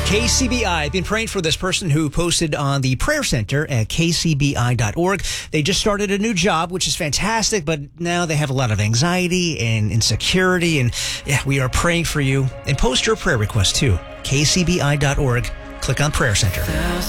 KCBI. I've been praying for this person who posted on the prayer center at kcbi.org. They just started a new job, which is fantastic, but now they have a lot of anxiety and insecurity. And yeah, we are praying for you. And post your prayer request too. kcbi.org. Click on prayer center.